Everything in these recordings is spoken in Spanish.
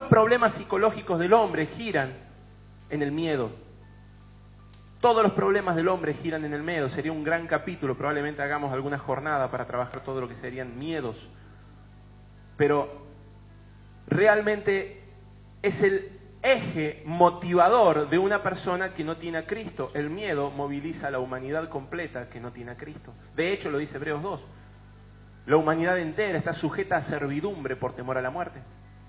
problemas psicológicos del hombre giran en el miedo. Todos los problemas del hombre giran en el miedo. Sería un gran capítulo, probablemente hagamos alguna jornada para trabajar todo lo que serían miedos. Pero realmente es el eje motivador de una persona que no tiene a Cristo. El miedo moviliza a la humanidad completa que no tiene a Cristo. De hecho, lo dice Hebreos 2. La humanidad entera está sujeta a servidumbre por temor a la muerte.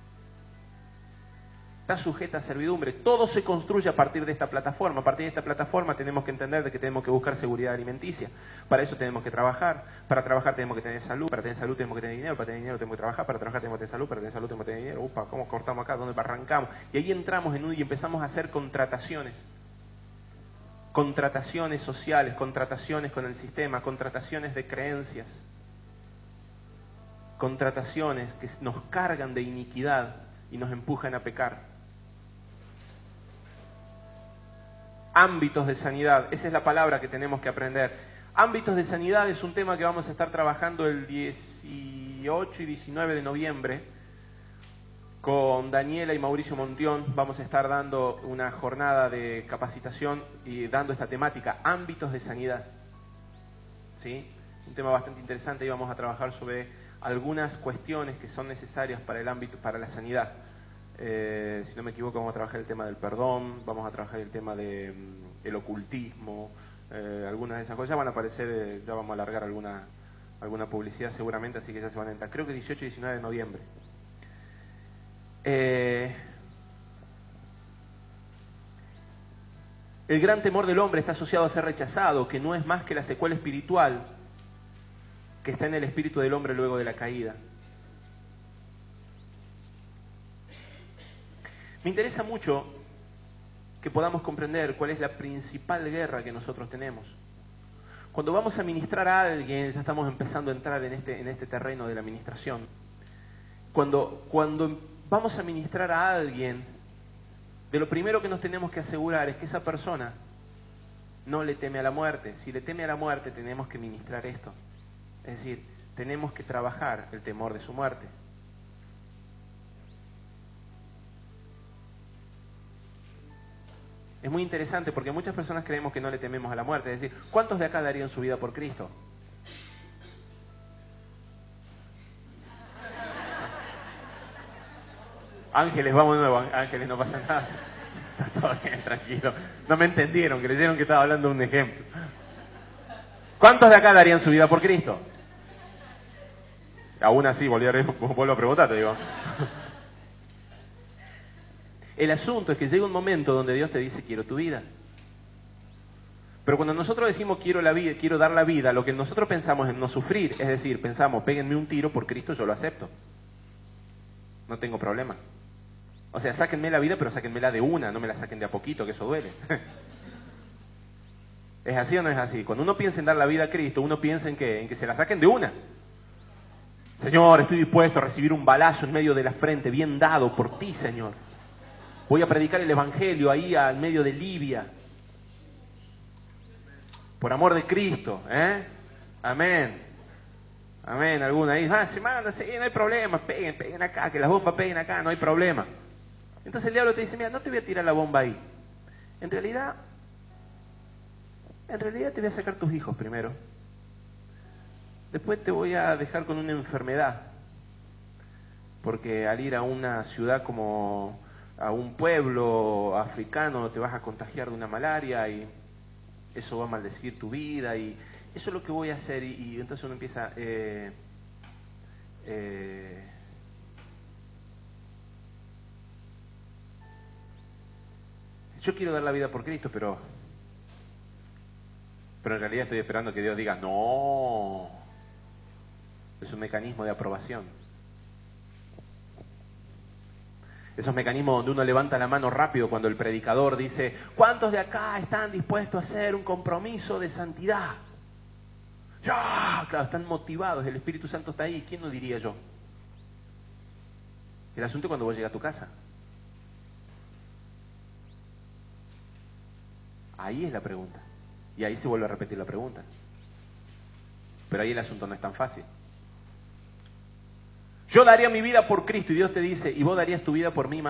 Está sujeta a servidumbre. Todo se construye a partir de esta plataforma. A partir de esta plataforma tenemos que entender de que tenemos que buscar seguridad alimenticia. Para eso tenemos que trabajar. Para trabajar tenemos que tener salud. Para tener salud tenemos que tener dinero. Para tener dinero tenemos que trabajar. Para trabajar tenemos que tener salud. Para tener salud tenemos que tener dinero. Upa, ¿cómo cortamos acá? ¿Dónde arrancamos? Y ahí entramos en y empezamos a hacer contrataciones. Contrataciones sociales, contrataciones con el sistema, contrataciones de creencias. Contrataciones que nos cargan de iniquidad y nos empujan a pecar. Ámbitos de sanidad, esa es la palabra que tenemos que aprender. Ámbitos de sanidad es un tema que vamos a estar trabajando el 18 y 19 de noviembre con Daniela y Mauricio Montión. Vamos a estar dando una jornada de capacitación y dando esta temática, ámbitos de sanidad. ¿Sí? Un tema bastante interesante y vamos a trabajar sobre algunas cuestiones que son necesarias para el ámbito, para la sanidad. Si no me equivoco, vamos a trabajar el tema del perdón, vamos a trabajar el tema de el ocultismo, algunas de esas cosas. Ya van a aparecer, ya vamos a alargar alguna publicidad seguramente, así que ya se van a entrar. Creo que 18 y 19 de noviembre. El gran temor del hombre está asociado a ser rechazado, que no es más que la secuela espiritual que está en el espíritu del hombre luego de la caída. Me interesa mucho que podamos comprender cuál es la principal guerra que nosotros tenemos. Cuando vamos a ministrar a alguien, ya estamos empezando a entrar en este terreno de la ministración. Cuando vamos a ministrar a alguien, de lo primero que nos tenemos que asegurar es que esa persona no le teme a la muerte. Si le teme a la muerte, tenemos que ministrar esto. Es decir, tenemos que trabajar el temor de su muerte. Es muy interesante porque muchas personas creemos que no le tememos a la muerte. Es decir, ¿cuántos de acá darían su vida por Cristo? Ángeles, vamos de nuevo. Ángeles, no pasa nada. Está todo bien, tranquilo. No me entendieron, creyeron que estaba hablando de un ejemplo. ¿Cuántos de acá darían su vida por Cristo? Aún así, vuelvo a preguntar, te digo. El asunto es que llega un momento donde Dios te dice, quiero tu vida. Pero cuando nosotros decimos quiero la vida, quiero dar la vida, lo que nosotros pensamos es no sufrir. Es decir, pensamos, péguenme un tiro por Cristo, yo lo acepto. No tengo problema. O sea, sáquenme la vida, pero sáquenmela de una, no me la saquen de a poquito, que eso duele. ¿Es así o no es así? Cuando uno piensa en dar la vida a Cristo, uno piensa en que se la saquen de una. Señor, estoy dispuesto a recibir un balazo en medio de la frente, bien dado por ti, Señor. Voy a predicar el Evangelio ahí al medio de Libia. Por amor de Cristo, ¿eh? Amén. Amén. Alguna ahí, se manda, sí, no hay problema, peguen acá, que las bombas peguen acá, no hay problema. Entonces el diablo te dice, mira, no te voy a tirar la bomba ahí. En realidad te voy a sacar tus hijos primero. Después te voy a dejar con una enfermedad. Porque al ir a una ciudad como a un pueblo africano te vas a contagiar de una malaria y eso va a maldecir tu vida y eso es lo que voy a hacer. Y entonces uno empieza... yo quiero dar la vida por Cristo, pero en realidad estoy esperando que Dios diga, no. Es un mecanismo de aprobación. Esos mecanismos donde uno levanta la mano rápido cuando el predicador dice, ¿cuántos de acá están dispuestos a hacer un compromiso de santidad? ¡Ya! Claro, están motivados, el Espíritu Santo está ahí. ¿Quién no diría yo? El asunto es cuando vos llegas a tu casa. Ahí es la pregunta. Y ahí se vuelve a repetir la pregunta. Pero ahí el asunto no es tan fácil. Yo daría mi vida por Cristo y Dios te dice, ¿y vos darías tu vida por mí?